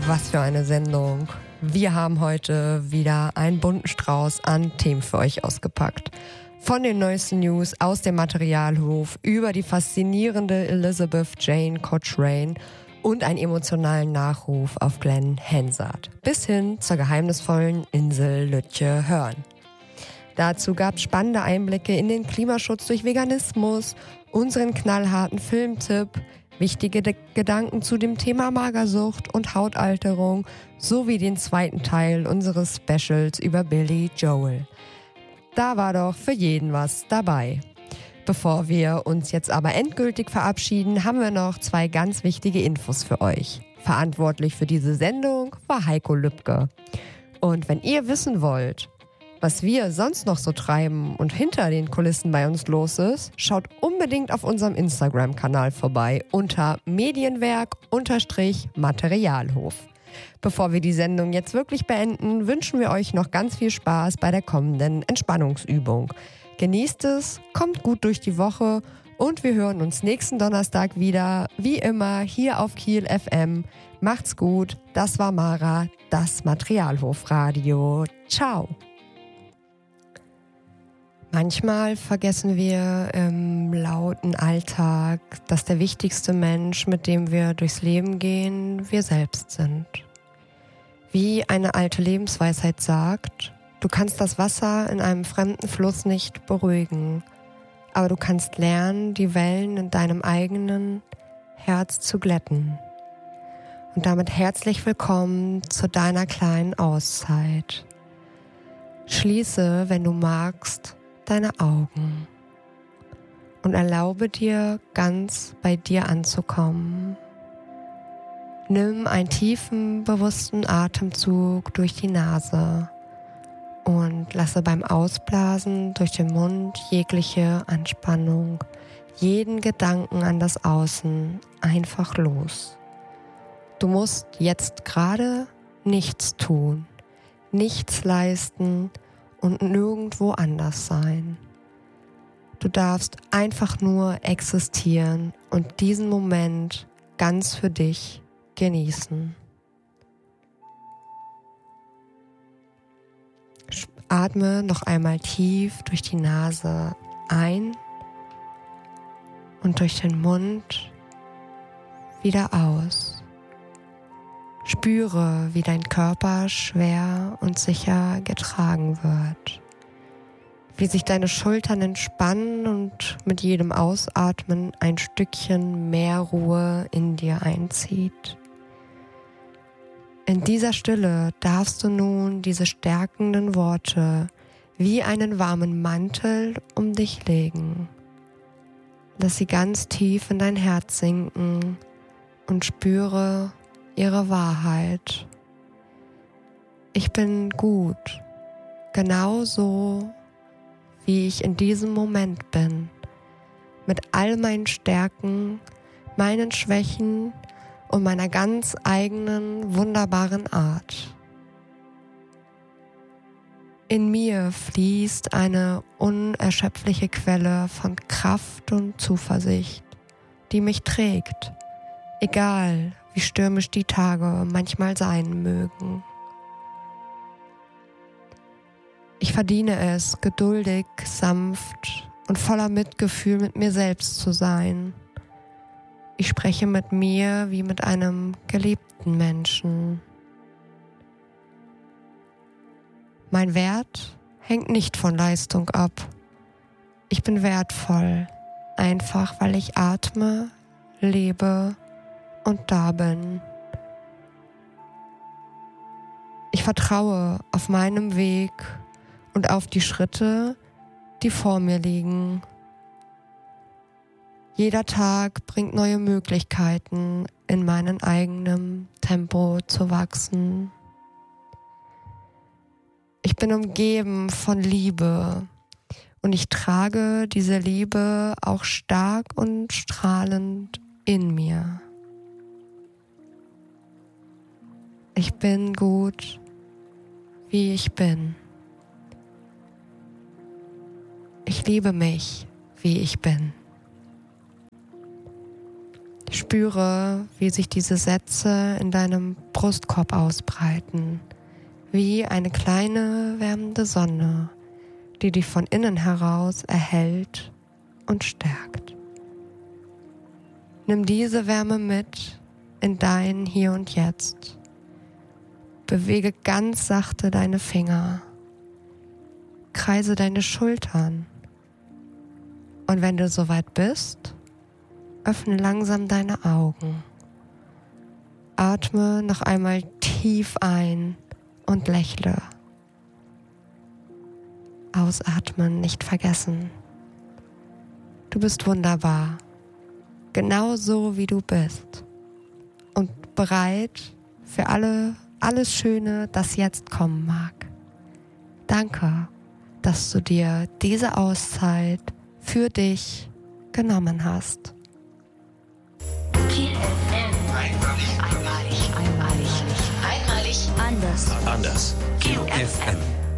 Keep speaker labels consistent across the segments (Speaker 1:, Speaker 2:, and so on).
Speaker 1: Was für eine Sendung. Wir haben heute wieder einen bunten Strauß an Themen für euch ausgepackt. Von den neuesten News aus dem Materialhof über die faszinierende Elizabeth Jane Cochrane und einen emotionalen Nachruf auf Glenn Hansard bis hin zur geheimnisvollen Insel Lütje Hörn. Dazu gab es spannende Einblicke in den Klimaschutz durch Veganismus, unseren knallharten Filmtipp, wichtige Gedanken zu dem Thema Magersucht und Hautalterung sowie den zweiten Teil unseres Specials über Billy Joel. Da war doch für jeden was dabei. Bevor wir uns jetzt aber endgültig verabschieden, haben wir noch 2 ganz wichtige Infos für euch. Verantwortlich für diese Sendung war Heiko Lübke. Und wenn ihr wissen wollt, was wir sonst noch so treiben und hinter den Kulissen bei uns los ist, schaut unbedingt auf unserem Instagram-Kanal vorbei unter Medienwerk_Materialhof. Bevor wir die Sendung jetzt wirklich beenden, wünschen wir euch noch ganz viel Spaß bei der kommenden Entspannungsübung. Genießt es, kommt gut durch die Woche und wir hören uns nächsten Donnerstag wieder, wie immer, hier auf Kiel FM. Macht's gut, das war Mara, das Materialhofradio. Ciao! Manchmal vergessen wir im lauten Alltag, dass der wichtigste Mensch, mit dem wir durchs Leben gehen, wir selbst sind. Wie eine alte Lebensweisheit sagt, du kannst das Wasser in einem fremden Fluss nicht beruhigen, aber du kannst lernen, die Wellen in deinem eigenen Herz zu glätten. Und damit herzlich willkommen zu deiner kleinen Auszeit. Schließe, wenn du magst, deine Augen und erlaube dir, ganz bei dir anzukommen. Nimm einen tiefen, bewussten Atemzug durch die Nase und lasse beim Ausblasen durch den Mund jegliche Anspannung, jeden Gedanken an das Außen einfach los. Du musst jetzt gerade nichts tun, nichts leisten und nirgendwo anders sein. Du darfst einfach nur existieren und diesen Moment ganz für dich genießen. Atme noch einmal tief durch die Nase ein und durch den Mund wieder aus. Spüre, wie dein Körper schwer und sicher getragen wird, wie sich deine Schultern entspannen und mit jedem Ausatmen ein Stückchen mehr Ruhe in dir einzieht. In dieser Stille darfst du nun diese stärkenden Worte wie einen warmen Mantel um dich legen. Lass sie ganz tief in dein Herz sinken und spüre ihre Wahrheit. Ich bin gut, genauso wie ich in diesem Moment bin, mit all meinen Stärken, meinen Schwächen und meiner ganz eigenen, wunderbaren Art. In mir fließt eine unerschöpfliche Quelle von Kraft und Zuversicht, die mich trägt, egal wie stürmisch die Tage manchmal sein mögen. Ich verdiene es, geduldig, sanft und voller Mitgefühl mit mir selbst zu sein. Ich spreche mit mir wie mit einem geliebten Menschen. Mein Wert hängt nicht von Leistung ab. Ich bin wertvoll, einfach weil ich atme, lebe und da bin. Ich vertraue auf meinem Weg und auf die Schritte, die vor mir liegen. Jeder Tag bringt neue Möglichkeiten, in meinem eigenen Tempo zu wachsen. Ich bin umgeben von Liebe und ich trage diese Liebe auch stark und strahlend in mir. Ich bin gut, wie ich bin. Ich liebe mich, wie ich bin. Spüre, wie sich diese Sätze in deinem Brustkorb ausbreiten, wie eine kleine wärmende Sonne, die dich von innen heraus erhält und stärkt. Nimm diese Wärme mit in dein Hier und Jetzt. Bewege ganz sachte deine Finger. Kreise deine Schultern. Und wenn du soweit bist, öffne langsam deine Augen. Atme noch einmal tief ein und lächle. Ausatmen nicht vergessen. Du bist wunderbar, genau so wie du bist und bereit für alles Schöne, das jetzt kommen mag. Danke, dass du dir diese Auszeit für dich genommen hast.
Speaker 2: Einmalig. Anders. Kiel FM.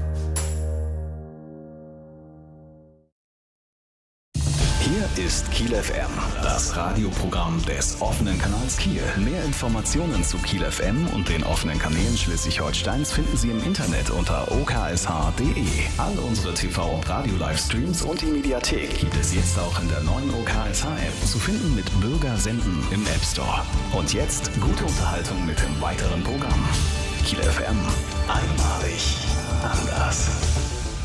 Speaker 2: Hier ist Kiel FM, das Radioprogramm des offenen Kanals Kiel. Mehr Informationen zu Kiel FM und den offenen Kanälen Schleswig-Holsteins finden Sie im Internet unter oksh.de. All unsere TV- und Radio-Livestreams und die Mediathek gibt es jetzt auch in der neuen OKSH-App, zu finden mit Bürger senden im App Store. Und jetzt gute Unterhaltung mit dem weiteren Programm. Kiel FM. Einmalig. Anders.